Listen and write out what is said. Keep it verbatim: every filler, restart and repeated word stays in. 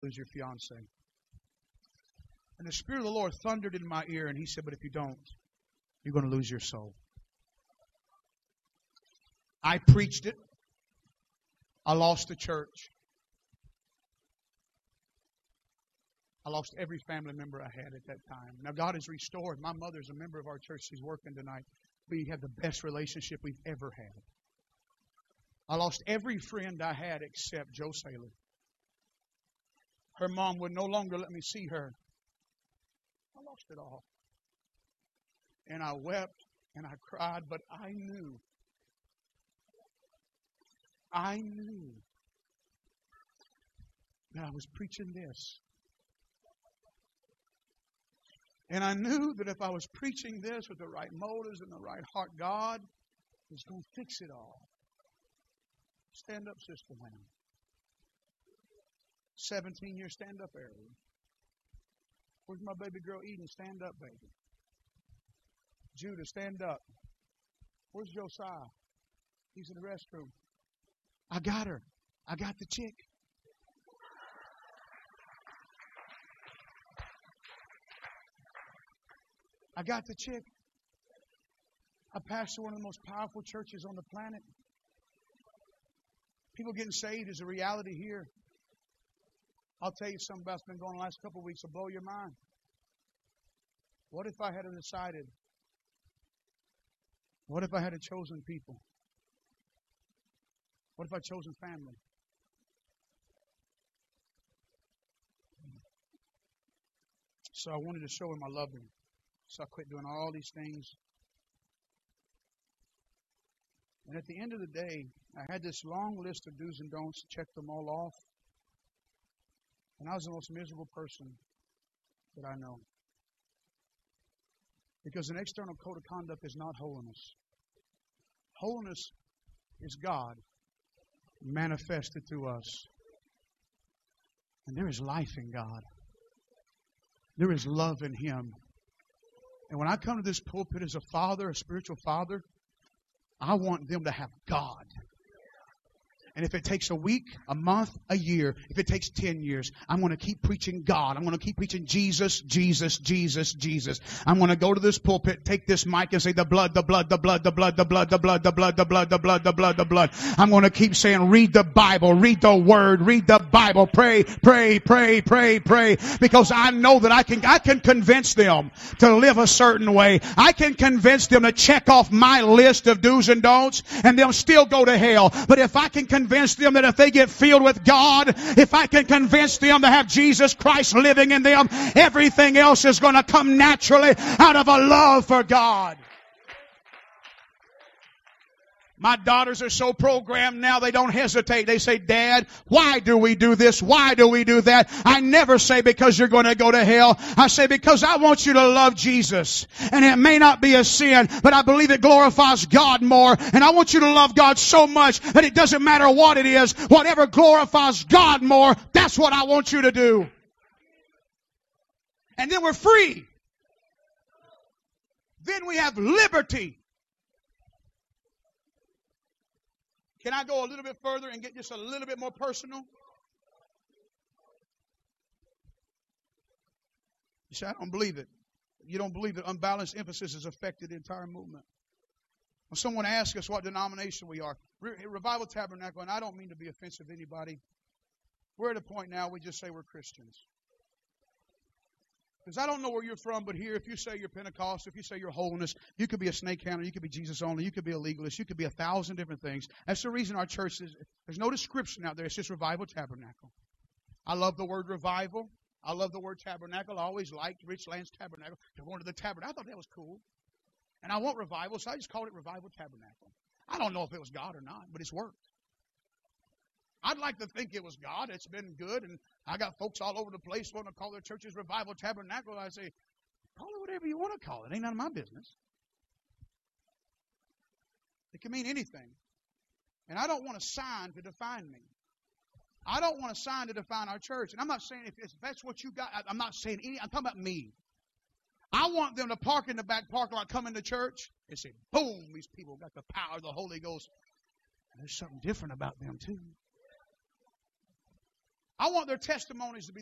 lose your fiance. And the Spirit of the Lord thundered in my ear, and He said, but if you don't, you're going to lose your soul. I preached it. I lost the church. I lost every family member I had at that time. Now God has restored. My mother's a member of our church. She's working tonight. We have the best relationship we've ever had. I lost every friend I had except Joe Saylor. Her mom would no longer let me see her. I lost it all. And I wept and I cried, but I knew. I knew that I was preaching this. And I knew that if I was preaching this with the right motives and the right heart, God was going to fix it all. Stand up, Sister Wayne. seventeen years, stand up, Ariel. Where's my baby girl Eden? Stand up, baby. Judah, stand up. Where's Josiah? He's in the restroom. I got her. I got the chick. I got the chick. I pastor one of the most powerful churches on the planet. People getting saved is a reality here. I'll tell you something about what's been going on the last couple of weeks. It'll blow your mind. What if I had decided? What if I had chosen people? What if I chosen family? So I wanted to show him I loved him. So I quit doing all these things. And at the end of the day, I had this long list of do's and don'ts, checked them all off. And I was the most miserable person that I know. Because an external code of conduct is not holiness. Holiness is God manifested through us. And there is life in God. There is love in Him. And when I come to this pulpit as a father, a spiritual father, I want them to have God. And if it takes a week, a month, a year, if it takes ten years, I'm going to keep preaching God. I'm going to keep preaching Jesus, Jesus, Jesus, Jesus. I'm going to go to this pulpit, take this mic and say the blood, the blood, the blood, the blood, the blood, the blood, the blood, the blood, the blood, the blood, the blood. I'm going to keep saying, read the Bible, read the Word, read the Bible, pray, pray, pray, pray, pray. Because I know that I can, I can convince them to live a certain way. I can convince them to check off my list of do's and don'ts and they'll still go to hell. But if I can convince them that if they get filled with God, if I can convince them to have Jesus Christ living in them, everything else is going to come naturally out of a love for God. My daughters are so programmed now they don't hesitate. They say, Dad, why do we do this? Why do we do that? I never say because you're going to go to hell. I say because I want you to love Jesus. And it may not be a sin, but I believe it glorifies God more. And I want you to love God so much that it doesn't matter what it is. Whatever glorifies God more, that's what I want you to do. And then we're free. Then we have liberty. Can I go a little bit further and get just a little bit more personal? You say, I don't believe it. You don't believe that unbalanced emphasis has affected the entire movement. When someone asks us what denomination we are, Revival Tabernacle, and I don't mean to be offensive to anybody, we're at a point now we just say we're Christians. Because I don't know where you're from, but here, if you say you're Pentecost, if you say you're holiness, you could be a snake handler, you could be Jesus only, you could be a legalist, you could be a thousand different things. That's the reason our church is, there's no description out there. It's just Revival Tabernacle. I love the word revival. I love the word tabernacle. I always liked Richlands Tabernacle. They're going to the tabernacle. I thought that was cool. And I want revival, so I just called it Revival Tabernacle. I don't know if it was God or not, but it's worked. I'd like to think it was God. It's been good, and I got folks all over the place wanting to call their churches Revival Tabernacle. I say, call it whatever you want to call it. It ain't none of my business. It can mean anything. And I don't want a sign to define me. I don't want a sign to define our church. And I'm not saying if, if that's what you got, I'm not saying any, I'm talking about me. I want them to park in the back parking lot, come into church, and say, boom, these people got the power of the Holy Ghost. And there's something different about them, too. I want their testimonies to be